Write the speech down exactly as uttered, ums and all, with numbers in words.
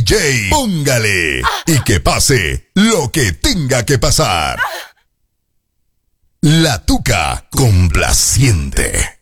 J, póngale y que pase lo que tenga que pasar. La Tuca complaciente.